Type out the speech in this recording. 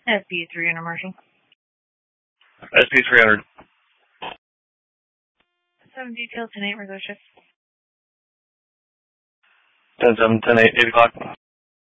SP300 Marshall. SP300. 7 detail, 10-8, reserve shift. 10-7, 10-8, 8 o'clock.